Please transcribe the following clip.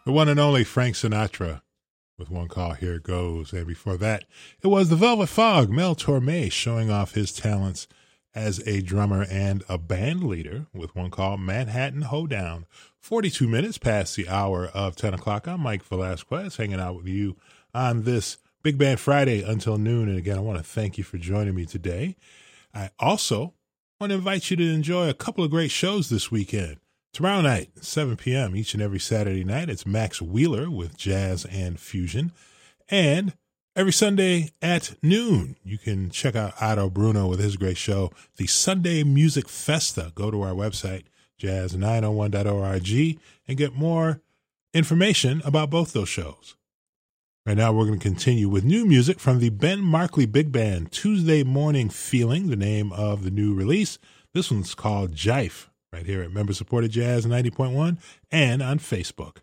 The one and only Frank Sinatra with one call, Here It Goes. And before that, it was the Velvet Fog, Mel Torme, showing off his talents as a drummer and a band leader with one called Manhattan Hoedown. 42 minutes past the hour of 10 o'clock. I'm Mike Velasquez, hanging out with you on this Big Band Friday until noon. And again, I want to thank you for joining me today. I also want to invite you to enjoy a couple of great shows this weekend. Tomorrow night, 7 p.m., each and every Saturday night, it's Max Wheeler with Jazz and Fusion. And every Sunday at noon, you can check out Otto Bruno with his great show, the Sunday Music Festa. Go to our website, jazz901.org, and get more information about both those shows. Right now, we're going to continue with new music from the Ben Markley Big Band, Tuesday Morning Feeling, the name of the new release. This one's called Jive, right here at Member Supported Jazz 90.1 and on Facebook.